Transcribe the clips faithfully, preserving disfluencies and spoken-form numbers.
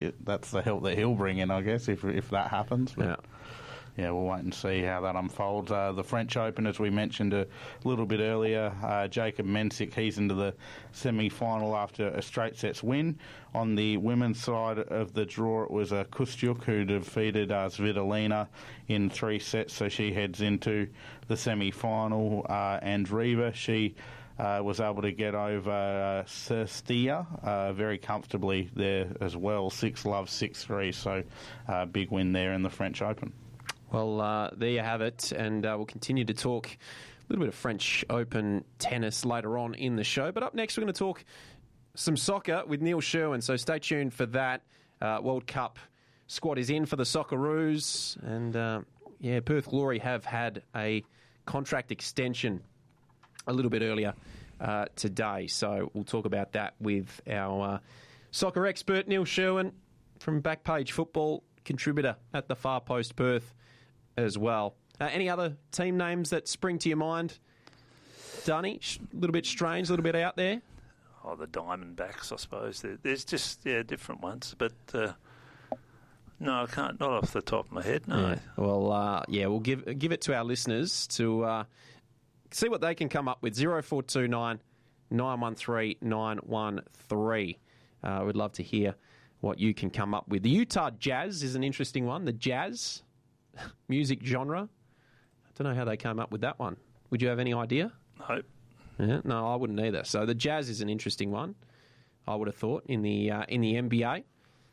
it, that's the help that he'll bring in, I guess, if if that happens. But, yeah. Yeah, we'll wait and see how that unfolds. Uh, the French Open, as we mentioned a little bit earlier, uh, Jacob Mensik, he's into the semi-final after a straight sets win. On the women's side of the draw, it was uh, Kustyuk who defeated uh, Svitolina in three sets, so she heads into the semi-final. Uh, Andreeva, she uh, was able to get over uh, Serstia uh, very comfortably there as well, six love, six three, so uh, big win there in the French Open. Well, uh, there you have it, and uh, we'll continue to talk a little bit of French Open tennis later on in the show. But up next, we're going to talk some soccer with Neil Sherwin, so stay tuned for that. Uh, World Cup squad is in for the Socceroos, and uh, yeah, Perth Glory have had a contract extension a little bit earlier uh, today, so we'll talk about that with our uh, soccer expert, Neil Sherwin, from Backpage Football, contributor at the Far Post Perth as well. Uh, any other team names that spring to your mind, Dunny? A little bit strange, a little bit out there? Oh, the Diamondbacks, I suppose. There, there's just, yeah, different ones. But, uh, no, I can't, not off the top of my head, no. Yeah. Well, uh, yeah, we'll give give it to our listeners to uh, see what they can come up with. zero four two nine, nine one three, nine one three. Uh, we'd love to hear what you can come up with. The Utah Jazz is an interesting one. The Jazz music genre. I don't know how they came up with that one. Would you have any idea? No. Yeah, no, I wouldn't either. So the Jazz is an interesting one, I would have thought, in the uh, in the N B A.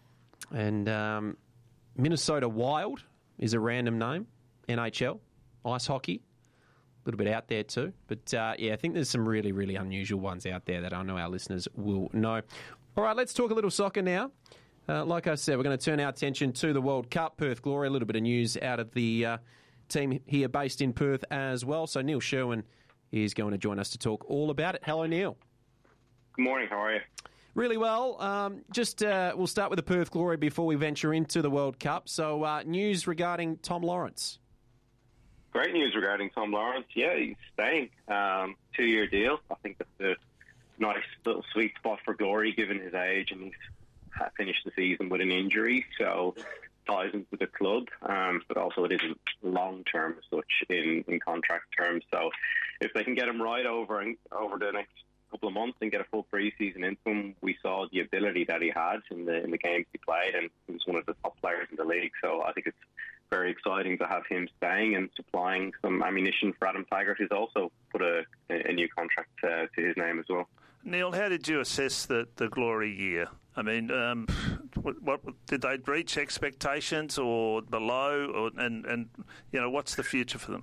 And um, Minnesota Wild is a random name. N H L, ice hockey, a little bit out there too. But uh, yeah, I think there's some really, really unusual ones out there that I know our listeners will know. All right, let's talk a little soccer now. Uh, like I said, we're going to turn our attention to the World Cup. Perth Glory, a little bit of news out of the uh, team here based in Perth as well. So Neil Sherwin is going to join us to talk all about it. Hello, Neil. Good morning. How are you? Really well. Um, just uh, we'll start with the Perth Glory before we venture into the World Cup. So uh, news regarding Tom Lawrence. Great news regarding Tom Lawrence. Yeah, he's staying. Um, two-year deal. I think that's a nice little sweet spot for Glory given his age, and he's finished the season with an injury, so ties into the club, um, but also it isn't long-term as such in, in contract terms. So if they can get him right over and over the next couple of months and get a full pre-season into him, we saw the ability that he had in the in the games he played, and he was one of the top players in the league. So I think it's very exciting to have him staying and supplying some ammunition for Adam Taggart, who's also put a, a new contract uh, to his name as well. Neil, how did you assess the, the Glory year? I mean, um, what, what did they reach expectations or below? Or, and, and, you know, what's the future for them?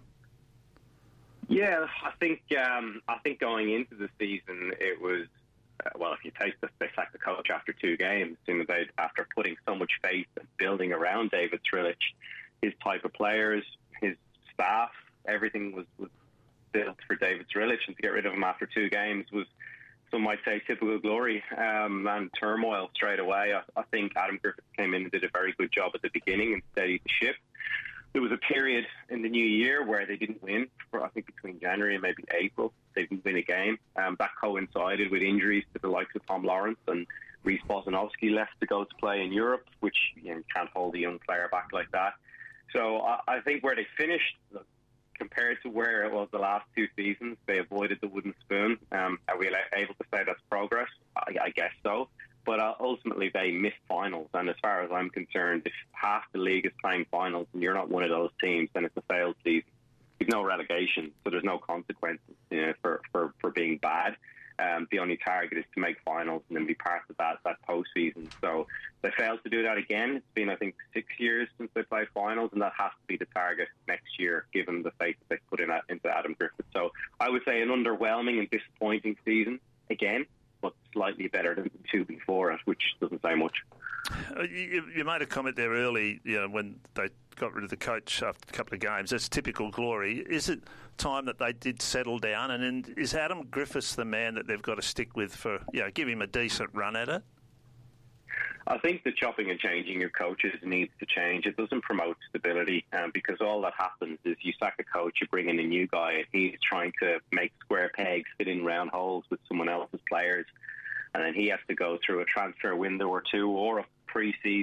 Yeah, I think um, I think going into the season, it was, uh, well, if you take the, they sacked the coach after two games, they, after putting so much faith and building around David Trilich, his type of players, his staff, everything was, was built for David Trilich, and to get rid of him after two games was, some might say, typical Glory um, and turmoil straight away. I, I think Adam Griffith came in and did a very good job at the beginning and steadied the ship. There was a period in the new year where they didn't win for, I think, between January and maybe April. They didn't win a game. Um, that coincided with injuries to the likes of Tom Lawrence, and Reece Bosanowski left to go to play in Europe, which, you know, you can't hold a young player back like that. So I, I think where they finished, compared to where it was the last two seasons, they avoided the wooden spoon. Um, are we able to say that's progress? I, I guess so. But uh, ultimately, they missed finals. And as far as I'm concerned, if half the league is playing finals and you're not one of those teams, then it's a failed season. There's no relegation, so there's no consequences, you know, for, for, for being bad. Um, the only target is to make finals and then be part of that, that postseason. So they failed to do that again. It's been, I think, six years since they played finals, and that has to be the target next year, given the faith that they put in into Adam Griffith. So I would say an underwhelming and disappointing season again, but slightly better than the two before it, which doesn't say much. You, you made a comment there early, you know, when they got rid of the coach after a couple of games. That's typical Glory. Is it time that they did settle down? And, and is Adam Griffiths the man that they've got to stick with for, you know, give him a decent run at it? I think the chopping and changing your coaches needs to change. It doesn't promote stability, um, because all that happens is you sack a coach, you bring in a new guy, and he's trying to make square pegs fit in round holes with someone else's players. And then he has to go through a transfer window or two, or a pre-season